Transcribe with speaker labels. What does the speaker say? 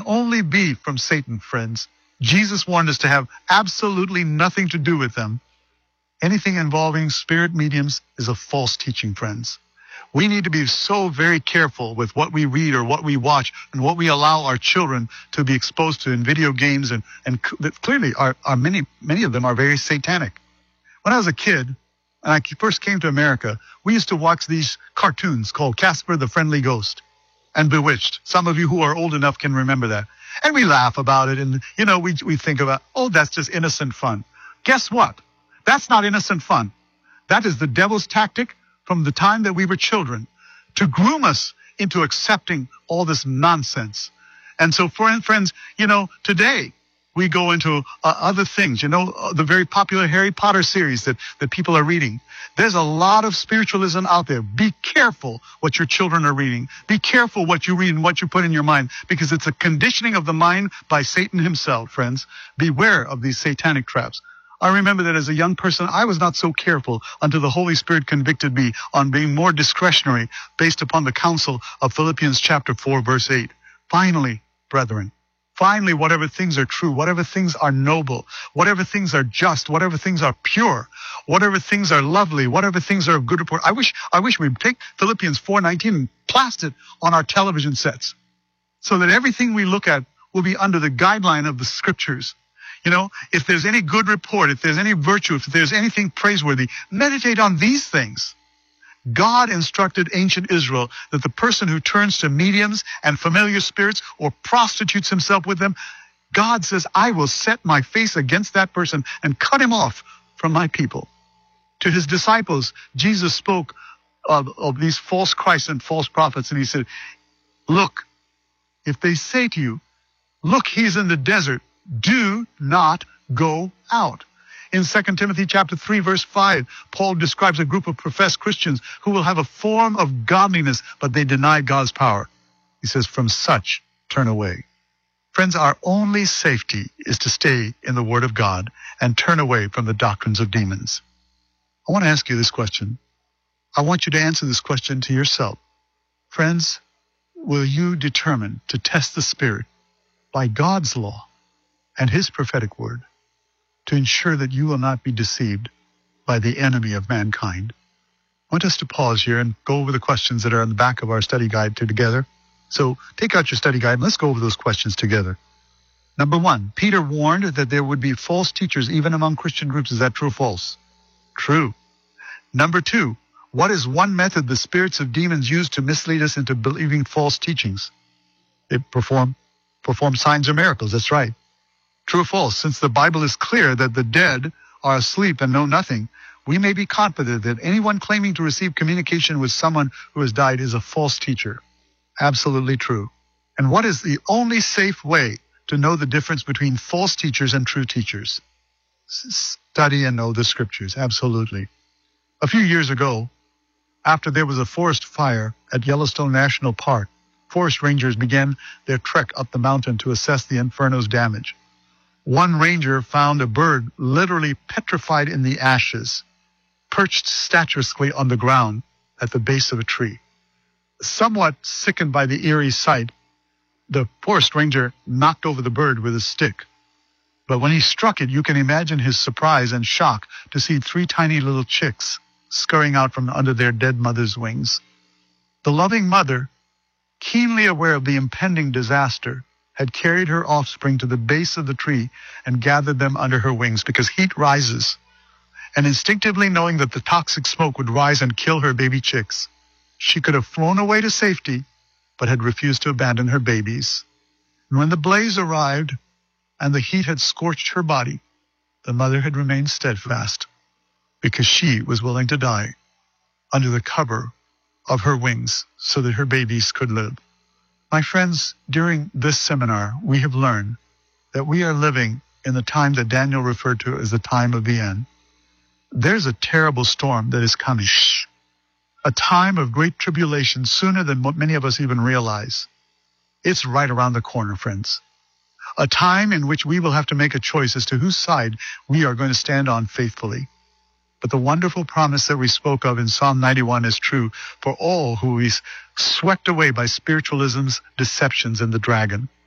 Speaker 1: only be from Satan, friends. Jesus warned us to have absolutely nothing to do with them. Anything involving spirit mediums is a false teaching, friends. We need to be so very careful with what we read or what we watch and what we allow our children to be exposed to in video games, and clearly many of them are very satanic. When I was a kid, and I first came to America, we used to watch these cartoons called Casper the Friendly Ghost and Bewitched. Some of you who are old enough can remember that. And we laugh about it, and, we think about, oh, that's just innocent fun. Guess what? That's not innocent fun. That is the devil's tactic from the time that we were children to groom us into accepting all this nonsense. And so, friends, today we go into other things, the very popular Harry Potter series that people are reading. There's a lot of spiritualism out there. Be careful what your children are reading. Be careful what you read and what you put in your mind, because it's a conditioning of the mind by Satan himself, friends. Beware of these satanic traps. I remember that as a young person, I was not so careful until the Holy Spirit convicted me on being more discretionary based upon the counsel of Philippians chapter 4, verse 8. Finally, brethren, whatever things are true, whatever things are noble, whatever things are just, whatever things are pure, whatever things are lovely, whatever things are of good report. I wish we'd take Philippians 4:19 and plaster it on our television sets so that everything we look at will be under the guideline of the scriptures. If there's any good report, if there's any virtue, if there's anything praiseworthy, meditate on these things. God instructed ancient Israel that the person who turns to mediums and familiar spirits or prostitutes himself with them, God says, I will set my face against that person and cut him off from my people. To his disciples, Jesus spoke of these false Christs and false prophets, and he said, look, if they say to you, look, he's in the desert, do not go out. In 2 Timothy chapter 3, verse 5, Paul describes a group of professed Christians who will have a form of godliness, but they deny God's power. He says, from such, turn away. Friends, our only safety is to stay in the Word of God and turn away from the doctrines of demons. I want to ask you this question. I want you to answer this question to yourself. Friends, will you determine to test the Spirit by God's law and His prophetic word to ensure that you will not be deceived by the enemy of mankind? I want us to pause here and go over the questions that are on the back of our study guide together. So take out your study guide and let's go over those questions together. Number 1, Peter warned that there would be false teachers even among Christian groups. Is that true or false? True. Number 2, what is one method the spirits of demons use to mislead us into believing false teachings? They perform signs or miracles. That's right. True or false? Since the Bible is clear that the dead are asleep and know nothing, we may be confident that anyone claiming to receive communication with someone who has died is a false teacher. Absolutely true. And what is the only safe way to know the difference between false teachers and true teachers? Study and know the scriptures. Absolutely. A few years ago, after there was a forest fire at Yellowstone National Park, forest rangers began their trek up the mountain to assess the inferno's damage. One ranger found a bird literally petrified in the ashes, perched statuesquely on the ground at the base of a tree. Somewhat sickened by the eerie sight, the forest ranger knocked over the bird with a stick. But when he struck it, you can imagine his surprise and shock to see 3 tiny little chicks scurrying out from under their dead mother's wings. The loving mother, keenly aware of the impending disaster, had carried her offspring to the base of the tree and gathered them under her wings because heat rises. And instinctively knowing that the toxic smoke would rise and kill her baby chicks, she could have flown away to safety, but had refused to abandon her babies. And when the blaze arrived and the heat had scorched her body, the mother had remained steadfast because she was willing to die under the cover of her wings so that her babies could live. My friends, during this seminar, we have learned that we are living in the time that Daniel referred to as the time of the end. There's a terrible storm that is coming, a time of great tribulation sooner than what many of us even realize. It's right around the corner, friends. A time in which we will have to make a choice as to whose side we are going to stand on faithfully. But the wonderful promise that we spoke of in Psalm 91 is true for all who is swept away by spiritualism's deceptions and the dragon.